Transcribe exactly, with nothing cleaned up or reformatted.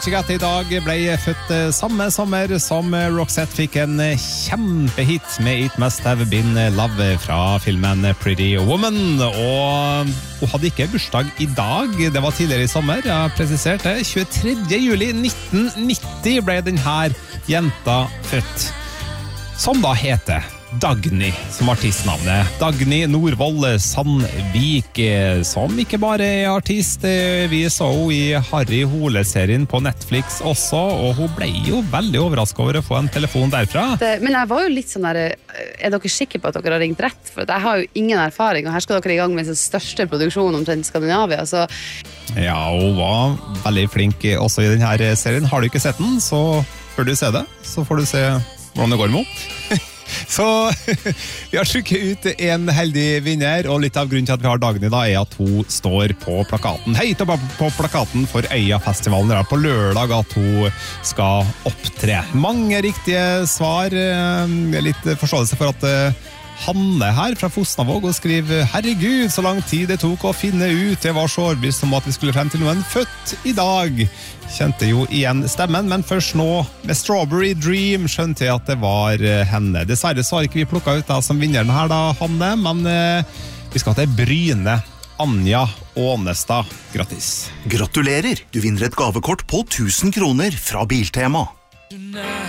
I dag ble født samme sommer som Roxette fikk en kjempehit med It Must Have Been Love fra filmen Pretty Woman, og hun hadde ikke bursdag I dag, det var tidligere I sommer, jeg har presisert det, tjuetredje juli nitten nitti ble denne jenta født, som da heter Dagny, som artistnavnet. Dagny Norvoll Sandvik, som ikke bare er artist. Vi så henne I Harry Hole-serien på Netflix også, og hun ble jo veldig overrasket over å få en telefon derfra. Det, men jeg var jo litt sånn der, er dere sikre på at dere har ringt rett? For jeg har jo ingen erfaring, og her skal dere I gang med den største produksjonen omtrent Skandinavia, så... Ja, hun var veldig flink også I denne serien. Har du ikke sett den, så bør du se det. Så får du se hvordan det går med henne. Så vi har trykket ut en heldig vinner, og litt av grunnen til at vi har Dagny da er at hun står på plakaten. Høyt oppe på plakaten for Øya-festivalen. Det er på lørdag at hun skal opptre. Mange riktige svar, litt forståelse for at Hanne her fra Fosnavåg og skriver «Herregud, så lang tid det tok å finne ut. Jeg var så overbevist om at vi skulle frem til noen født I dag». Kjente jo igjen stemmen, men først nå med Strawberry Dream skjønte jeg at det var henne. Dessverre så har ikke vi plukket ut da som vinneren her da, Hanne, men eh, vi skal til Bryne. Anja Ånestad, grattis. Gratulerer, du vinner et gavekort på tusen kroner fra Biltema.